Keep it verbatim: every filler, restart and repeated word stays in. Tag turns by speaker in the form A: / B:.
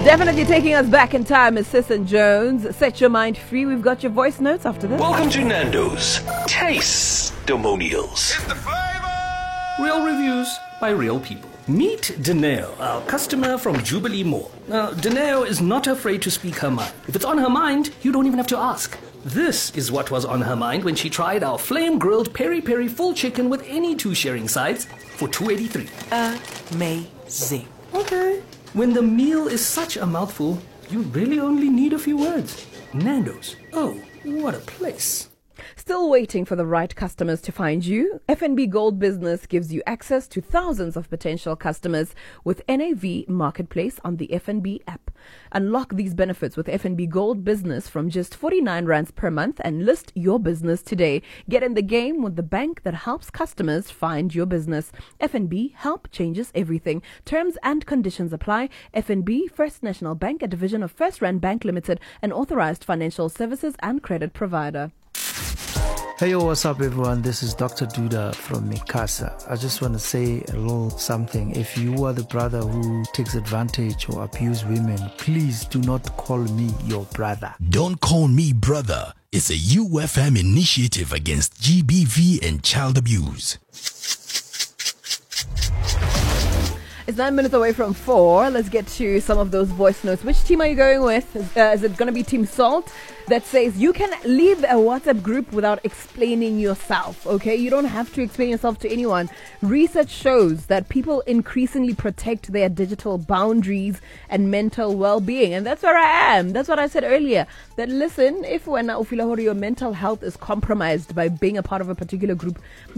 A: Definitely taking us back in time is Sis and Jones. Set your mind free. We've got your voice notes after this.
B: Welcome to Nando's Taste-Demonials.
C: It's the flavor!
D: Real reviews by real people. Meet Dineo, our customer from Jubilee Mall. Now, Dineo is not afraid to speak her mind. If it's on her mind, you don't even have to ask. This is what was on her mind when she tried our flame-grilled peri-peri full chicken with any two sharing sides for two dollars and eighty-three cents.
E: Amazing.
D: Okay. When the meal is such a mouthful, you really only need a few words. Nando's. Oh, what a place.
A: Still waiting for the right customers to find you? F N B Gold Business gives you access to thousands of potential customers with N A V Marketplace on the F N B app. Unlock these benefits with F N B Gold Business from just forty-nine rands per month and list your business today. Get in the game with the bank that helps customers find your business. F N B Help changes everything. Terms and conditions apply. F N B, First National Bank, a division of First Rand Bank Limited, an authorized financial services and credit provider.
F: Hey, yo, what's up, everyone? This is Doctor Duda from Mikasa. I just want to say a little something. If you are the brother who takes advantage or abuse women, please do not call me your brother.
G: Don't Call Me Brother is a U F M initiative against G B V and child abuse.
A: It's nine minutes away from four. Let's get to some of those voice notes. Which team are you going with? Is, uh, is it going to be Team Salt that says you can leave a WhatsApp group without explaining yourself? Okay, you don't have to explain yourself to anyone. Research shows that people increasingly protect their digital boundaries and mental well-being, and that's where I am. That's what I said earlier. That listen, if when your mental health is compromised by being a part of a particular group,